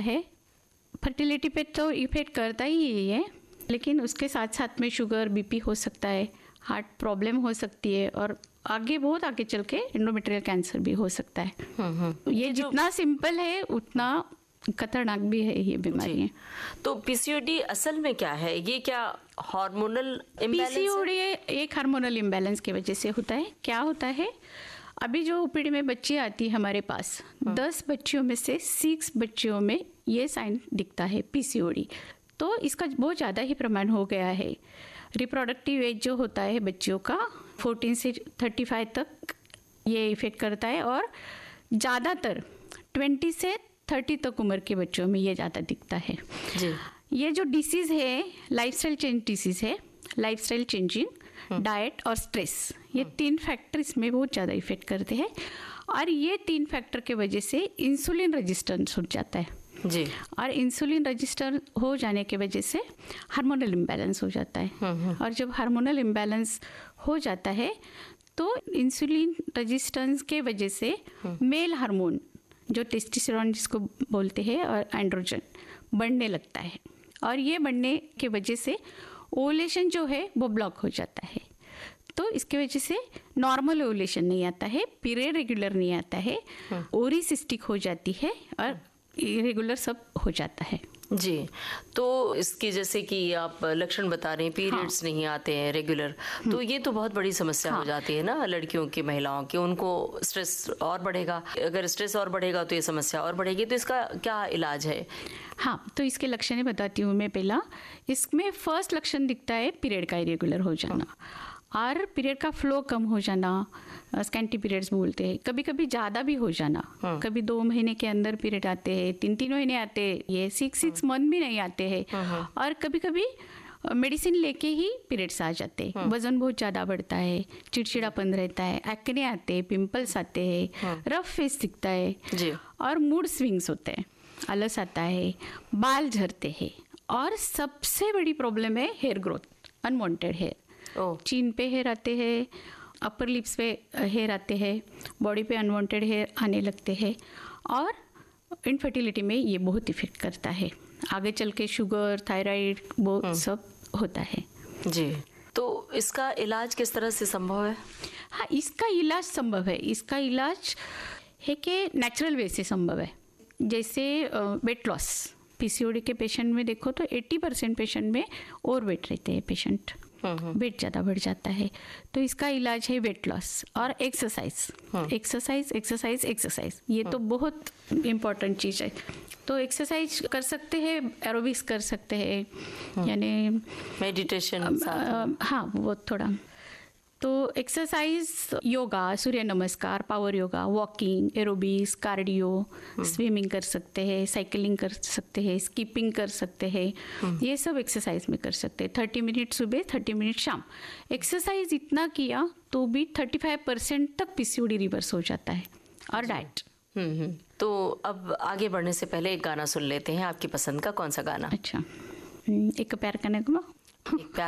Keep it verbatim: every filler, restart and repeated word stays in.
है, फर्टिलिटी पे तो इफेक्ट करता ही है, लेकिन उसके साथ साथ में शुगर, बीपी हो सकता है, हार्ट प्रॉब्लम हो सकती है और आगे बहुत आगे चल के एंडोमेट्रियल कैंसर भी हो सकता है। ये जितना सिंपल है उतना खतरनाक भी है ये बीमारी। तो पीसीओडी असल में क्या है? ये क्या हार्मोनल इम्बैलेंस? पीसीओडी एक हार्मोनल इम्बैलेंस की वजह से होता है। क्या होता है, अभी जो ओपीडी में बच्ची आती है हमारे पास, दस बच्चियों में से सिक्स बच्चियों में ये साइन दिखता है पीसीओडी। तो इसका बहुत ज़्यादा ही प्रमाण हो गया है। रिप्रोडक्टिव एज जो होता है बच्चियों का फोर्टीन से थर्टी फाइव तक ये इफेक्ट करता है और ज़्यादातर ट्वेंटी से थर्टी तक उम्र के बच्चों में ये ज़्यादा दिखता है जी। ये जो डिसीज़ है लाइफस्टाइल चेंज डिसीज़ है, लाइफस्टाइल चेंजिंग, डाइट और स्ट्रेस, ये तीन फैक्टर इसमें बहुत ज़्यादा इफेक्ट करते हैं और ये तीन फैक्टर के वजह से इंसुलिन रेजिस्टेंस हो जाता है जी। और इंसुलिन रजिस्टर हो जाने की वजह से हार्मोनल इम्बैलेंस हो जाता है और जब हार्मोनल इम्बैलेंस हो जाता है तो इंसुलिन रेजिस्टेंस के वजह से मेल हार्मोन जो टेस्टोस्टेरोन जिसको बोलते हैं और एंड्रोजन बढ़ने लगता है और ये बढ़ने के वजह से ओवुलेशन जो है वो ब्लॉक हो जाता है। तो इसके वजह से नॉर्मल ओवुलेशन नहीं आता है, पीरियड रेगुलर नहीं आता है, ओरी सिस्टिक हो जाती है और इरेगुलर सब हो जाता है जी। तो इसकी जैसे कि आप लक्षण बता रहे हैं, पीरियड्स हाँ। नहीं आते हैं रेगुलर, तो ये तो बहुत बड़ी समस्या हाँ। हो जाती है ना लड़कियों की, महिलाओं की। उनको स्ट्रेस और बढ़ेगा, अगर स्ट्रेस और बढ़ेगा तो ये समस्या और बढ़ेगी। तो इसका क्या इलाज है? हाँ, तो इसके लक्षण बताती हूँ मैं। पहला, इसमें फर्स्ट लक्षण दिखता है पीरियड का इरेगुलर हो जाना हाँ। और पीरियड का फ्लो कम हो जाना, स्कैंटी पीरियड्स बोलते हैं, कभी कभी ज़्यादा भी हो जाना हाँ। कभी दो महीने के अंदर पीरियड आते हैं, तीन तीन महीने आते हैं, ये सिक्स सिक्स मंथ भी नहीं आते हैं हाँ। और कभी कभी मेडिसिन लेके ही पीरियड्स आ जाते हैं हाँ। वजन बहुत ज़्यादा बढ़ता है, चिड़चिड़ापन रहता है, एक्ने आते हैं, पिंपल्स आते हैं हाँ। रफ फेस दिखता है जी। और मूड स्विंग्स होते हैं, आलस आता है, बाल झड़ते हैं और सबसे बड़ी प्रॉब्लम है हेयर ग्रोथ, अनवांटेड हेयर। चीन पे हेयर आते हैं, अपर लिप्स पे हेयर आते हैं, बॉडी पे अनवांटेड हेयर आने लगते हैं और इनफर्टिलिटी में ये बहुत इफेक्ट करता है। आगे चल के शुगर, थायराइड वो सब होता है जी। तो इसका इलाज किस तरह से संभव है? हाँ, इसका इलाज संभव है। इसका इलाज है कि नेचुरल वे से संभव है। जैसे वेट लॉस, पीसीओडी के पेशेंट में देखो तो अस्सी परसेंट पेशेंट में ओवर वेट रहते हैं, पेशेंट वेट ज़्यादा बढ़ जाता है। तो इसका इलाज है वेट लॉस और एक्सरसाइज एक्सरसाइज एक्सरसाइज एक्सरसाइज ये तो बहुत इम्पोर्टेंट चीज़ है। तो एक्सरसाइज कर सकते हैं, एरोबिक्स कर सकते हैं, यानी मेडिटेशन हाँ वो थोड़ा। तो एक्सरसाइज, योगा, सूर्य नमस्कार, power yoga, walking, aerobics, cardio, swimming कर सकते हैं, साइकिलिंग कर सकते हैं, स्कीपिंग कर सकते हैं, ये सब एक्सरसाइज में कर सकते हैं। थर्टी मिनट सुबह, थर्टी मिनट शाम। एक्सरसाइज इतना किया तो भी थर्टी फाइव परसेंट तक पीसीओडी रिवर्स हो जाता है। और डाइट। हम्म तो अब आगे बढ़ने से पहले एक गाना सुन लेते हैं। आपकी पसंद का कौन सा गाना? अच्छा, एक प्यार का नगमा।